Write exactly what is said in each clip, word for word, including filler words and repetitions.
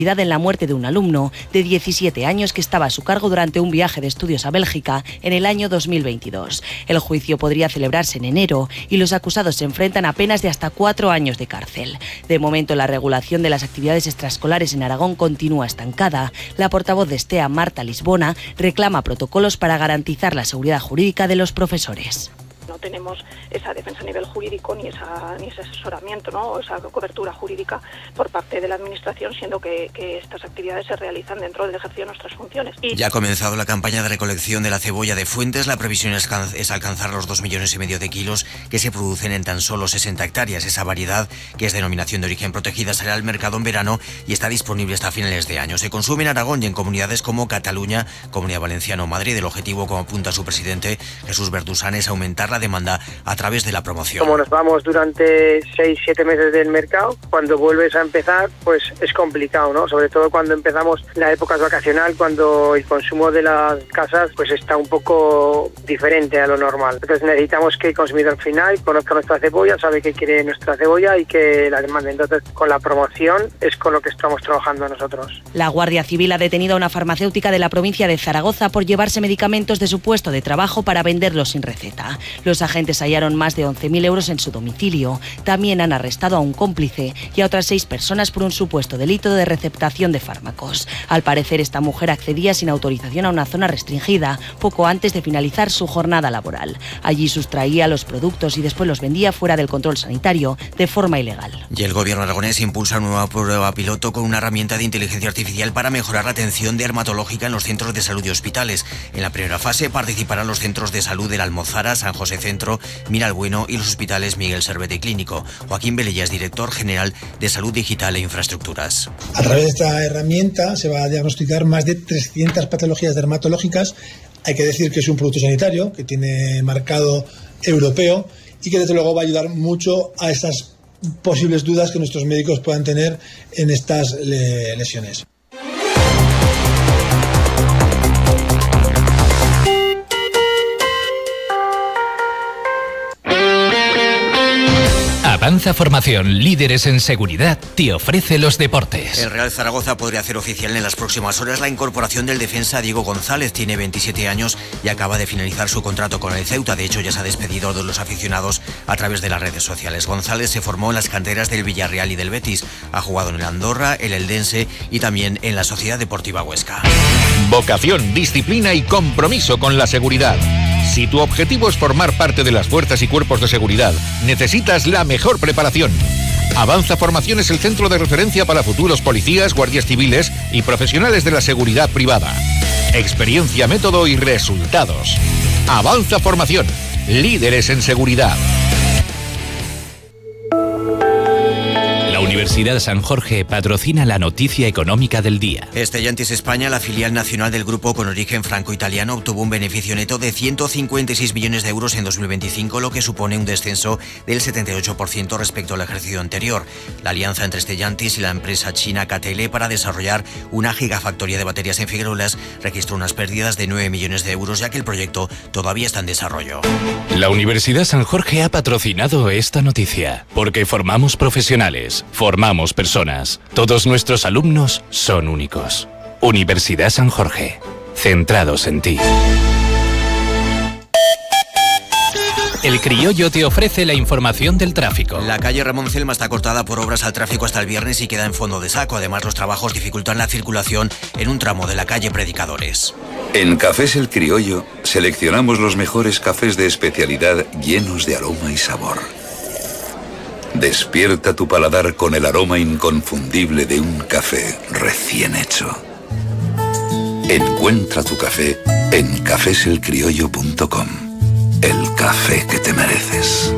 en la muerte de un alumno de diecisiete años que estaba a su cargo durante un viaje de estudios a Bélgica en el año dos mil veintidós. El juicio podría celebrarse en enero y los acusados se enfrentan a penas de hasta cuatro años de cárcel. De momento, la regulación de las actividades extraescolares en Aragón continúa estancada. La portavoz de STEA, Marta Lisbona, reclama protocolos para garantizar la seguridad jurídica de los profesores. No tenemos esa defensa a nivel jurídico ni, esa, ni ese asesoramiento, ¿no? O esa cobertura jurídica por parte de la Administración, siendo que, que estas actividades se realizan dentro del ejercicio de nuestras funciones. Y... Ya ha comenzado la campaña de recolección de la cebolla de Fuentes. La previsión es, es alcanzar los dos millones y medio de kilos que se producen en tan solo sesenta hectáreas. Esa variedad, que es denominación de origen protegida, saldrá al mercado en verano y está disponible hasta finales de año. Se consume en Aragón y en comunidades como Cataluña, Comunidad Valenciana o Madrid. El objetivo, como apunta su presidente Jesús Bertusán, es aumentar la demanda a través de la promoción. Como nos vamos durante seis siete meses del mercado, cuando vuelves a empezar, pues es complicado, ¿no? Sobre todo cuando empezamos la época vacacional, cuando el consumo de las casas pues está un poco diferente a lo normal. Entonces necesitamos que el consumidor final conozca nuestra cebolla, sabe que quiere nuestra cebolla y que la demande. Entonces, con la promoción es con lo que estamos trabajando nosotros. La Guardia Civil ha detenido a una farmacéutica de la provincia de Zaragoza por llevarse medicamentos de su puesto de trabajo para venderlos sin receta. Los agentes hallaron más de once mil euros en su domicilio. También han arrestado a un cómplice y a otras seis personas por un supuesto delito de receptación de fármacos. Al parecer, esta mujer accedía sin autorización a una zona restringida poco antes de finalizar su jornada laboral. Allí sustraía los productos y después los vendía fuera del control sanitario de forma ilegal. Y el gobierno aragonés impulsa una nueva prueba piloto con una herramienta de inteligencia artificial para mejorar la atención dermatológica en los centros de salud y hospitales. En la primera fase participarán los centros de salud de la Almozara, San José Centro, Miralbueno y los hospitales Miguel Servet y Clínico. Joaquín Velilla es director general de Salud Digital e Infraestructuras. A través de esta herramienta se va a diagnosticar más de trescientas patologías dermatológicas. Hay que decir que es un producto sanitario que tiene marcado europeo y que desde luego va a ayudar mucho a estas posibles dudas que nuestros médicos puedan tener en estas lesiones. Avanza Formación, líderes en seguridad, te ofrece los deportes. El Real Zaragoza podría hacer oficial en las próximas horas la incorporación del defensa Diego González. Tiene veintisiete años y acaba de finalizar su contrato con el Ceuta. De hecho, ya se ha despedido de los aficionados a través de las redes sociales. González se formó en las canteras del Villarreal y del Betis. Ha jugado en el Andorra, el Eldense y también en la Sociedad Deportiva Huesca. Vocación, disciplina y compromiso con la seguridad. Si tu objetivo es formar parte de las fuerzas y cuerpos de seguridad, necesitas la mejor preparación. Avanza Formación es el centro de referencia para futuros policías, guardias civiles y profesionales de la seguridad privada. Experiencia, método y resultados. Avanza Formación, líderes en seguridad. La Universidad San Jorge patrocina la noticia económica del día. Stellantis España, la filial nacional del grupo con origen franco-italiano, obtuvo un beneficio neto de ciento cincuenta y seis millones de euros en dos mil veinticinco, lo que supone un descenso del setenta y ocho por ciento respecto al ejercicio anterior. La alianza entre Stellantis y la empresa china K T L para desarrollar una gigafactoría de baterías en Figuerolas registró unas pérdidas de nueve millones de euros, ya que el proyecto todavía está en desarrollo. La Universidad San Jorge ha patrocinado esta noticia, porque formamos profesionales, formamos personas. Todos nuestros alumnos son únicos. Universidad San Jorge, centrados en ti. El Criollo te ofrece la información del tráfico. La calle Ramón Celma está cortada por obras al tráfico hasta el viernes y queda en fondo de saco. Además, los trabajos dificultan la circulación en un tramo de la calle Predicadores. En Cafés El Criollo seleccionamos los mejores cafés de especialidad llenos de aroma y sabor. Despierta tu paladar con el aroma inconfundible de un café recién hecho. Encuentra tu café en cafés el criollo punto com. El café que te mereces.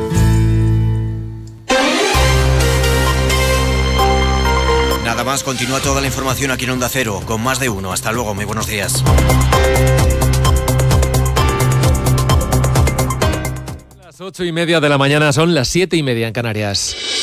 Nada más, continúa toda la información aquí en Onda Cero, con Más de Uno. Hasta luego, muy buenos días. Las ocho y media de la mañana, son las siete y media en Canarias.